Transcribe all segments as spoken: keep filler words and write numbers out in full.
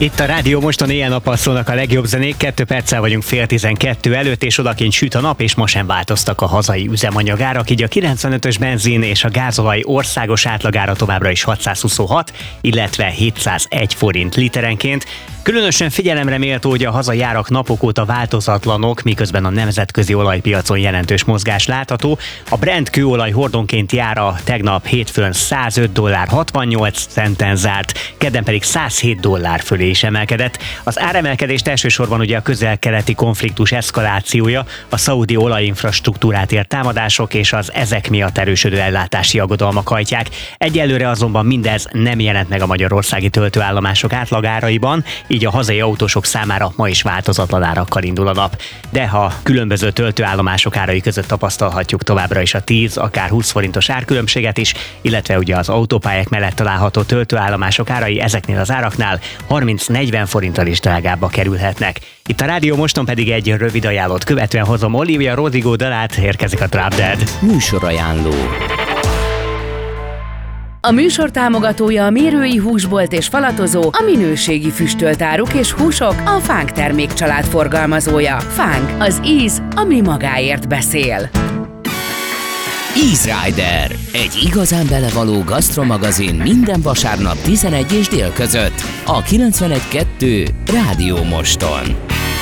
Itt a Rádió Moston éjjel-nappal szólnak a legjobb zenék, kettő perccel vagyunk fél tizenkettő előtt, és odakint süt a nap, és ma sem változtak a hazai üzemanyagárak, így a kilencvenötös benzin és a gázolaj országos átlagára továbbra is hatszázhuszonhat, illetve hétszázegy forint literenként. Különösen figyelemre méltó, hogy a hazai árak napok óta változatlanok, miközben a nemzetközi olajpiacon jelentős mozgás látható. A Brent kőolaj hordonkénti ára tegnap hétfőn százöt dollár hatvannyolc centen zárt, kedden pedig százhét dollár fölé is emelkedett. Az áremelkedést elsősorban ugye a közel-keleti konfliktus eszkalációja, a szaudi olajinfrastruktúrát ért támadások és az ezek miatt erősödő ellátási aggodalmak hajtják. Egyelőre azonban mindez nem jelent meg a magyarországi töltőállomások átlagáraiban, így a hazai autósok számára ma is változatlan árakkal indul a nap. De ha különböző töltőállomások árai között tapasztalhatjuk továbbra is a tíz, akár húsz forintos árkülönbséget is, illetve ugye az autópályák mellett található töltőállomások árai ezeknél az áraknál harminc-negyven forinttal is drágábbba kerülhetnek. Itt a Rádió Moston pedig egy rövid ajánlót követően hozom Olivia Rodrigo dalát, érkezik a Drop Dead. Műsorajánló. A műsor támogatója a Mérői Húsbolt és Falatozó, a minőségi füstöltáruk és húsok, a Fánk termékcsalád forgalmazója. Fánk, az íz, ami magáért beszél. Easy Rider, egy igazán belevaló gasztromagazin minden vasárnap tizenegy és dél között a kilencvenegy kettő Rádió Moston.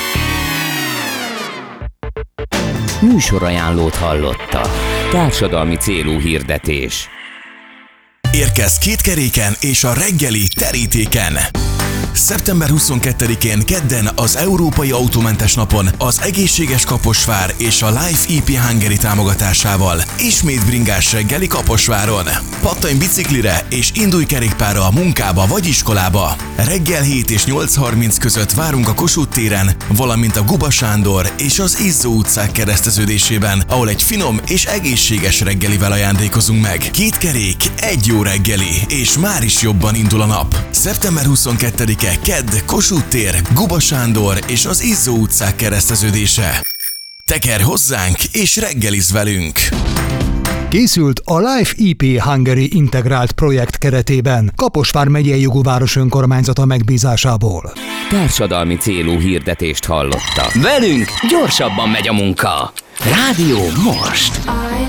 Műsorajánlót hallotta. Társadalmi célú hirdetés. Érkezz kétkeréken és a reggeli terítéken. szeptember huszonkettedikén kedden az Európai Autómentes Napon az Egészséges Kaposvár és a Life í pé Hungary támogatásával ismét bringás reggeli Kaposváron. Pattanj biciklire és indulj kerékpárra a munkába vagy iskolába. Reggel hét és nyolc harminc között várunk a Kossuth téren, valamint a Guba Sándor és az Izzó utcák kereszteződésében, ahol egy finom és egészséges reggelivel ajándékozunk meg. Két kerék, egy jó reggeli, és már is jobban indul a nap. szeptember huszonkettedike kedd, Kossuth tér, Guba Sándor és az Izzó utcák kereszteződése. Teker hozzánk és reggelizz velünk! Készült a Life í pé Hungary integrált projekt keretében, Kaposvár megyei jogúváros önkormányzata megbízásából. Társadalmi célú hirdetést hallotta. Velünk gyorsabban megy a munka. Rádió most!